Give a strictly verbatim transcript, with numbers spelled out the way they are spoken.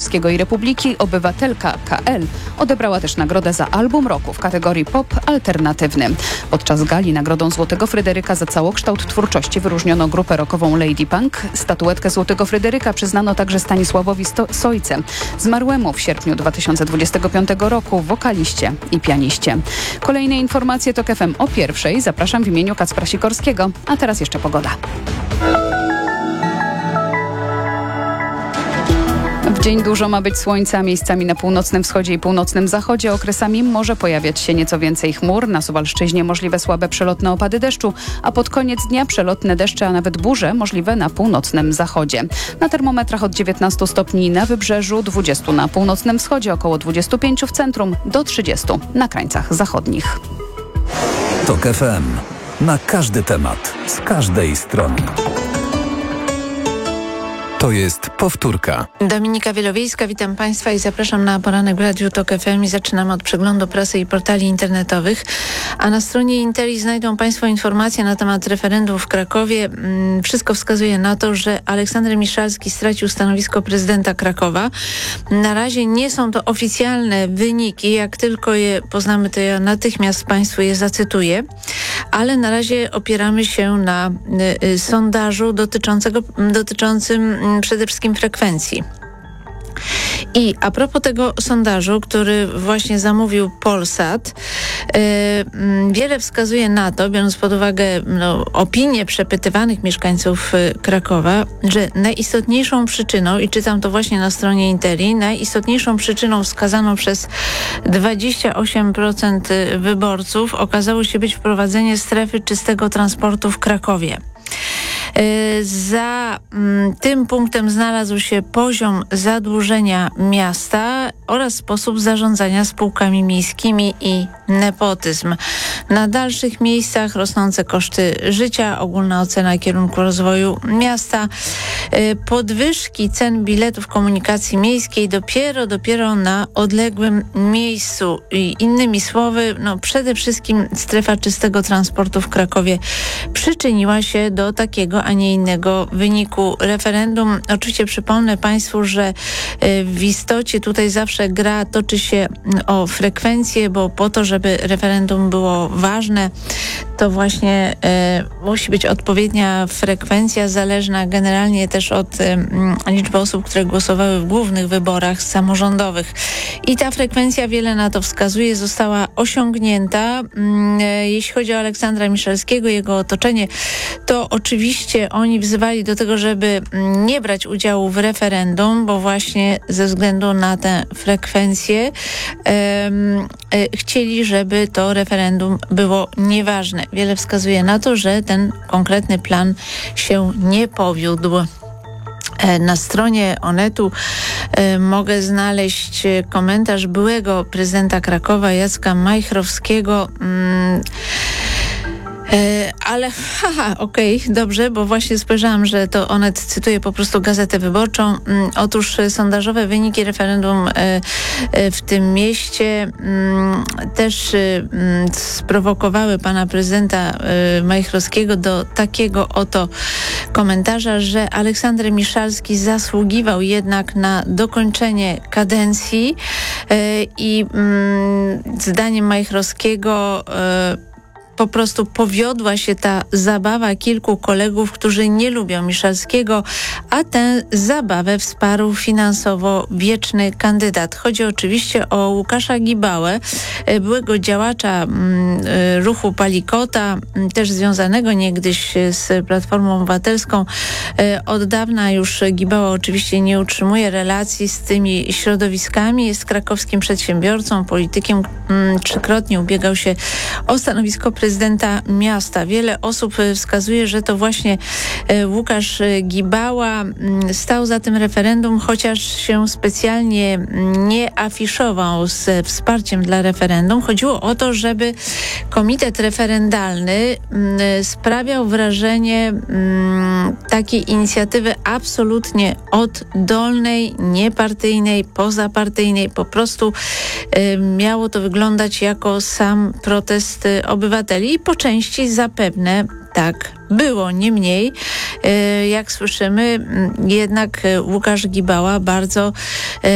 Polskiego i Republiki Obywatelka K L odebrała też nagrodę za album roku w kategorii pop alternatywny. Podczas gali nagrodą Złotego Fryderyka za całokształt twórczości wyróżniono grupę rockową Lady Punk. Statuetkę Złotego Fryderyka przyznano także Stanisławowi Sto- Sojce, zmarłemu w sierpniu dwa tysiące dwudziestego piątego roku wokaliście i pianiście. Kolejne informacje TOK F M o pierwszej. Zapraszam w imieniu Kacpra Sikorskiego. A teraz jeszcze pogoda. W dzień dużo ma być słońca, miejscami na północnym wschodzie i północnym zachodzie. Okresami może pojawiać się nieco więcej chmur. Na Suwalszczyźnie możliwe słabe przelotne opady deszczu, a pod koniec dnia przelotne deszcze, a nawet burze możliwe na północnym zachodzie. Na termometrach od dziewiętnastu stopni na wybrzeżu, dwudziestu na północnym wschodzie, około dwudziestu pięciu w centrum, do trzydziestu na krańcach zachodnich. TOK F M. Na każdy temat, z każdej strony. To jest powtórka. Dominika Wielowiejska, witam Państwa i zapraszam na poranek w Radiu TOK F M i zaczynamy od przeglądu prasy i portali internetowych. A na stronie Interi znajdą Państwo informacje na temat referendum w Krakowie. Wszystko wskazuje na to, że Aleksander Miszalski stracił stanowisko prezydenta Krakowa. Na razie nie są to oficjalne wyniki. Jak tylko je poznamy, to ja natychmiast Państwu je zacytuję. Ale na razie opieramy się na y, y, sondażu dotyczącego, dotyczącym przede wszystkim frekwencji. I a propos tego sondażu, który właśnie zamówił Polsat, yy, wiele wskazuje na to, biorąc pod uwagę no, opinię przepytywanych mieszkańców y, Krakowa, że najistotniejszą przyczyną, i czytam to właśnie na stronie Interi, najistotniejszą przyczyną wskazaną przez dwadzieścia osiem procent wyborców okazało się być wprowadzenie strefy czystego transportu w Krakowie. Za mm, tym punktem znalazł się poziom zadłużenia miasta oraz sposób zarządzania spółkami miejskimi i nepotyzm. Na dalszych miejscach rosnące koszty życia, ogólna ocena kierunku rozwoju miasta, podwyżki cen biletów komunikacji miejskiej dopiero, dopiero na odległym miejscu. I innymi słowy, no przede wszystkim strefa czystego transportu w Krakowie przyczyniła się do takiego, a nie innego wyniku referendum. Oczywiście przypomnę Państwu, że w istocie tutaj zawsze gra toczy się o frekwencję, bo po to, żeby referendum było ważne, to właśnie e, musi być odpowiednia frekwencja, zależna generalnie też od e, liczby osób, które głosowały w głównych wyborach samorządowych. I ta frekwencja, wiele na to wskazuje, została osiągnięta. E, jeśli chodzi o Aleksandra Miszalskiego, jego otoczenie, to oczywiście oni wzywali do tego, żeby nie brać udziału w referendum, bo właśnie ze względu na tę frekwencję e, e, chcieli, żeby to referendum było nieważne. Wiele wskazuje na to, że ten konkretny plan się nie powiódł. Na stronie Onetu e, mogę znaleźć komentarz byłego prezydenta Krakowa Jacka Majchrowskiego. Mm, E, ale, haha, okej, okay, dobrze, bo właśnie spojrzałam, że to Onet cytuje po prostu Gazetę Wyborczą. Mm, otóż e, sondażowe wyniki referendum e, e, w tym mieście mm, też e, mm, sprowokowały pana prezydenta e, Majchrowskiego do takiego oto komentarza, że Aleksander Miszalski zasługiwał jednak na dokończenie kadencji e, i mm, zdaniem Majchrowskiego e, po prostu powiodła się ta zabawa kilku kolegów, którzy nie lubią Miszalskiego, a tę zabawę wsparł finansowo wieczny kandydat. Chodzi oczywiście o Łukasza Gibałę, byłego działacza ruchu Palikota, też związanego niegdyś z Platformą Obywatelską. Od dawna już Gibała oczywiście nie utrzymuje relacji z tymi środowiskami. Jest krakowskim przedsiębiorcą, politykiem. Trzykrotnie ubiegał się o stanowisko prezydenta prezydenta miasta. Wiele osób wskazuje, że to właśnie Łukasz Gibała stał za tym referendum, chociaż się specjalnie nie afiszował z wsparciem dla referendum. Chodziło o to, żeby komitet referendalny sprawiał wrażenie takiej inicjatywy absolutnie oddolnej, niepartyjnej, pozapartyjnej. Po prostu miało to wyglądać jako sam protest obywateli i po części zapewne tak było. Niemniej, jak słyszymy, jednak Łukasz Gibała bardzo